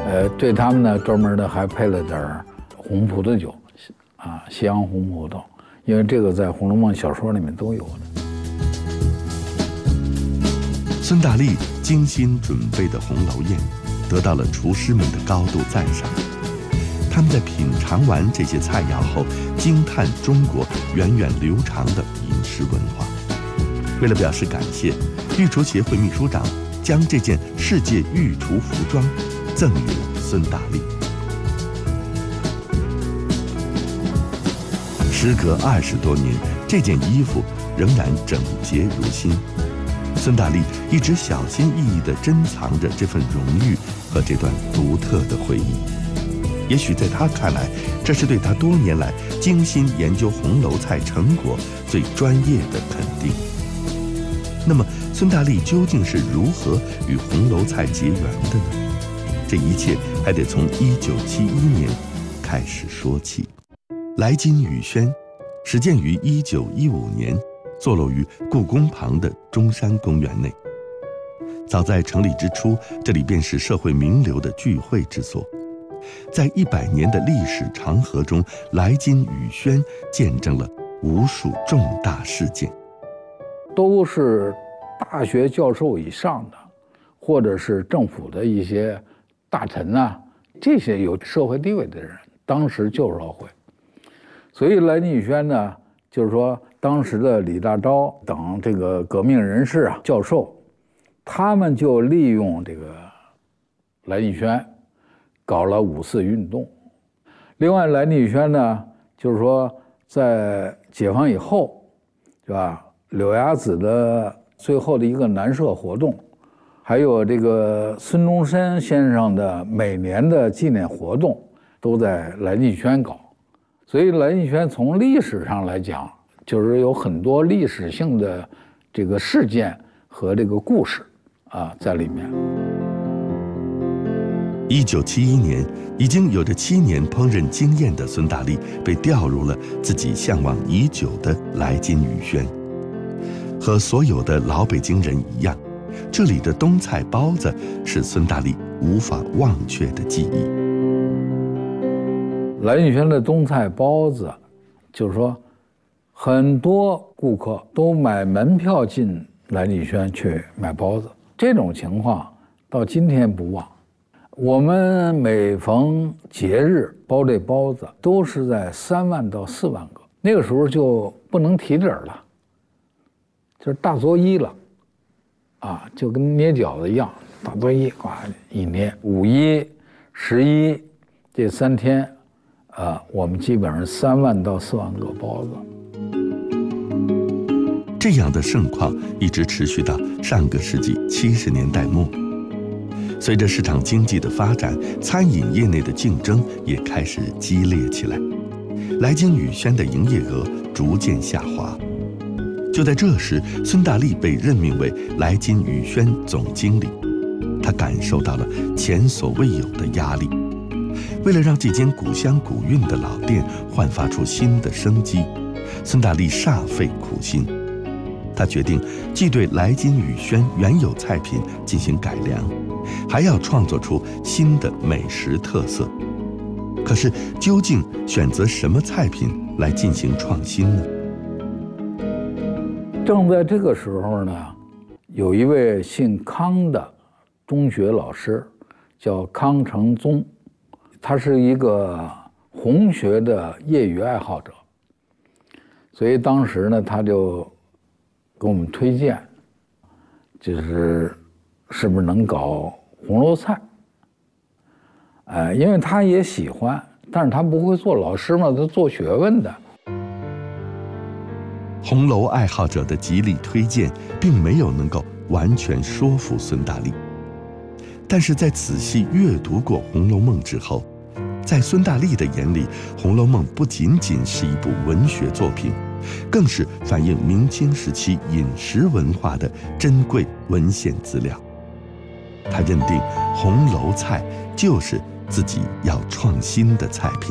对他们呢专门的还配了点红葡萄酒，西洋红葡萄，因为这个在《红楼梦》小说里面都有的。 孙大力精心准备的红楼宴，得到了厨师们的高度赞赏。他们在品尝完这些菜肴后，惊叹中国源远流长的饮食文化。为了表示感谢，御厨协会秘书长将这件世界御厨服装赠予了孙大力。时隔20多年，这件衣服仍然整洁如新。孙大力一直小心翼翼地珍藏着这份荣誉和这段独特的回忆。也许在他看来，这是对他多年来精心研究红楼菜成果最专业的肯定。那么，孙大力究竟是如何与红楼菜结缘的呢？这一切还得从1971年开始说起。来金雨轩始建于1915年，坐落于故宫旁的中山公园内。早在成立之初，这里便是社会名流的聚会之所。在100年的历史长河中，来金雨轩见证了无数重大事件， 都是大学教授以上的，或者是政府的一些大臣啊，这些有社会地位的人，当时旧社会。所以来金雨轩呢，就是说当时的李大钊等这个革命人士啊、教授，他们就利用这个来金雨轩搞了5四运动。另外，来金雨轩呢，就是说在解放以后，是吧？柳芽子的最后的一个南社活动，还有这个孙中山先生的每年的纪念活动，都在来金雨轩搞。所以来金雨轩从历史上来讲，就是有很多历史性的这个事件和这个故事在里面。 1971年，已经有着7年烹饪经验的孙大力被调入了自己向往已久的来金雨轩。和所有的老北京人一样，这里的冬菜包子是孙大力无法忘却的记忆。 来金雨轩的冬菜包子，就是说很多顾客都买门票进来金雨轩去买包子，这种情况到今天不忘。我们每逢节日包这包子都是在3万到4万个，那个时候就不能提底儿了，就是大作揖了，就跟捏饺子一样，大作揖，一捏。5一、11这3天，我们基本上3万到4万个包子。 这样的盛况一直持续到上个世纪70年代末。随着市场经济的发展，餐饮业内的竞争也开始激烈起来，来金雨轩的营业额逐渐下滑。就在这时，孙大力被任命为来金雨轩总经理，他感受到了前所未有的压力。为了让这间古香古韵的老店焕发出新的生机，孙大力煞费苦心。他决定既对来金雨轩原有菜品进行改良，还要创作出新的美食特色。可是，究竟选择什么菜品来进行创新呢？ 正在这个时候呢，有一位姓康的中学老师，叫康承宗，他是一个红学的业余爱好者，所以当时呢，他就给我们推荐，就是是不是能搞红楼菜？因为他也喜欢，但是他不会做，老师嘛，他做学问的。 红楼爱好者的极力推荐，并没有能够完全说服孙大力。但是在仔细阅读过《红楼梦》之后，在孙大力的眼里，《红楼梦》不仅仅是一部文学作品，更是反映明清时期饮食文化的珍贵文献资料。他认定红楼菜就是自己要创新的菜品。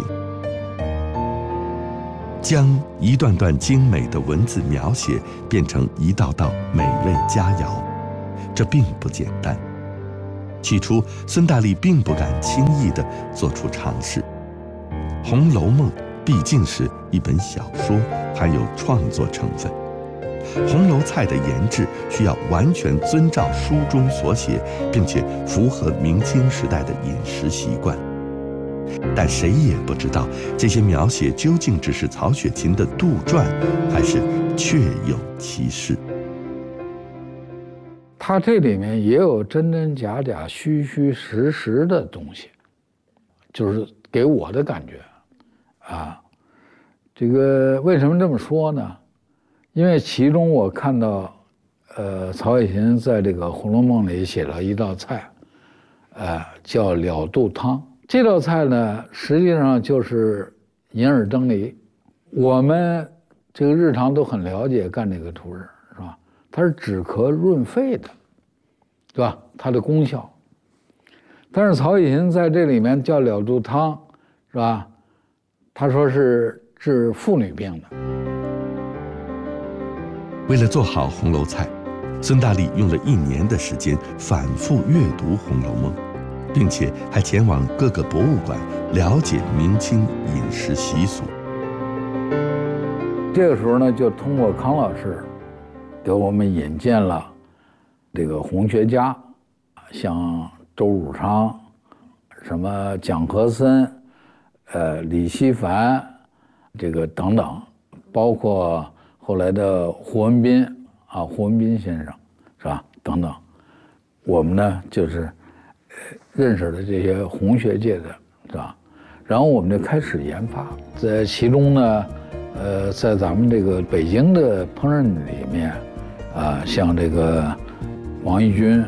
将一段段精美的文字描写变成一道道美味佳肴，这并不简单。 起初，孙大力并不敢轻易地做出尝试。《红楼梦》毕竟是一本小说，含有创作成分。红楼菜的研制需要完全遵照书中所写，并且符合明清时代的饮食习惯。但谁也不知道这些描写究竟只是曹雪芹的杜撰，还是确有其事。 他这里面也有真真假假、虚虚实实的东西，就是给我的感觉啊。这个为什么这么说呢？因为其中我看到，曹雪芹在这个《红楼梦》里写了一道菜，叫了肚汤。这道菜呢，实际上就是银耳蒸梨。我们这个日常都很了解干这个图是吧？它是止咳润肺的，对吧？它的功效。但是曹雪芹在这里面叫了肚汤，是吧？他说是治妇女病的。 为了做好红楼菜，孙大力用了1年的时间反复阅读《红楼梦》，并且还前往各个博物馆了解明清饮食习俗。 这个时候呢，就通过康老师给我们引荐了这个红学家，像周汝昌、什么蒋和森、李希凡，这个等等，包括后来的胡文斌啊，胡文斌先生是吧？等等，我们呢就是认识了这些红学界的是吧？然后我们就开始研发，在其中呢，在咱们这个北京的烹饪里面，像这个王义军，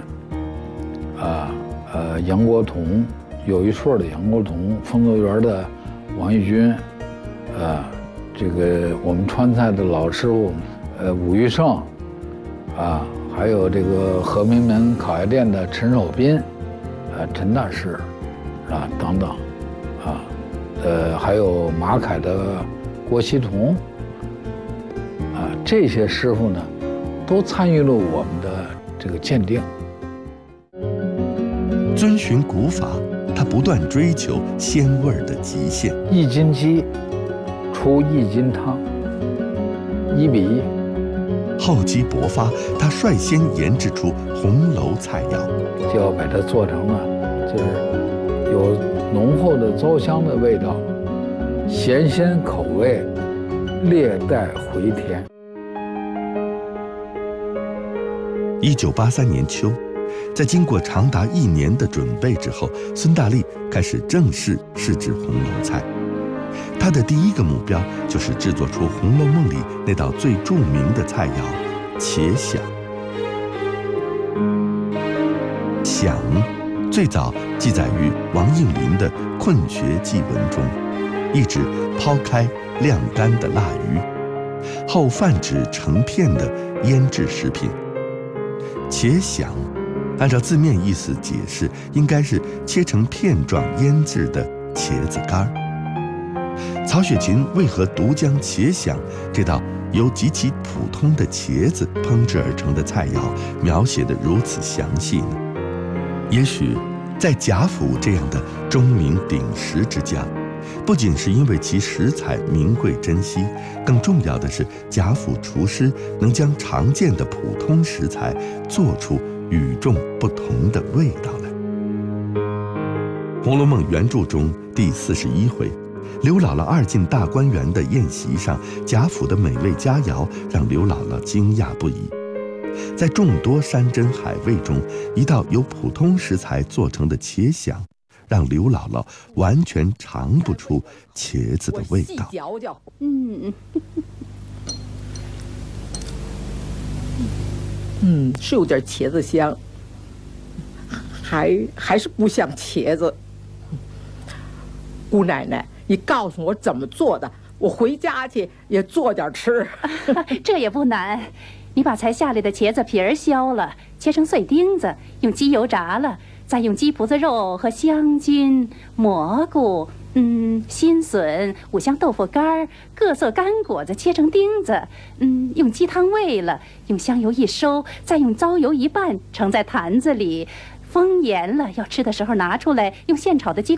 杨国同，有一顺的杨国同，丰泽园的王义军，这个我们川菜的老师傅，武玉胜，还有这个和平门烤鸭店的陈守斌，陈大师，等等，还有马凯的郭希同，这些师傅呢，都参与了我们的这个鉴定。 遵循古法，他不断追求鲜味的极限。 1斤鸡出1斤汤，1比1。 厚积薄发，他率先研制出红楼菜肴， 就要把它做成了，就是有浓厚的糟香的味道，咸鲜口味，略带回甜。 1983年秋，在经过长达1年的准备之后，孙大力开始正式试制红楼菜。他的第一个目标就是制作出《红楼梦》里那道最著名的菜肴茄鲞。鲞最早记载于王应麟的《困学记文》中，意指抛开晾干的腊鱼，后泛指成片的腌制食品。茄鲞按照字面意思解释，应该是切成片状腌制的茄子干。曹雪芹为何独将茄鲞这道由极其普通的茄子烹制而成的菜肴描写得如此详细呢？也许在贾府这样的钟鸣鼎食之家，不仅是因为其食材名贵珍惜，更重要的是贾府厨师能将常见的普通食材做出与众不同的味道来。《红楼梦》原著中第41回，刘姥姥2进大观园的宴席上，贾府的美味佳肴让刘姥姥惊讶不已。在众多山珍海味中，一道由普通食材做成的茄鲞，让刘姥姥完全尝不出茄子的味道。 嚼嚼，是有点茄子香，还是不像茄子。姑奶奶，你告诉我怎么做的，我回家去也做点吃。 这也不难，你把才下来的茄子皮儿削了，切成碎丁子，用鸡油炸了，再用鸡脯子肉和香菌、蘑菇、新笋、五香豆腐干、各色干果子切成丁子，用鸡汤煨了，用香油一收，再用糟油一拌，盛在坛子里， 封严了，要吃的时候拿出来，用现炒的鸡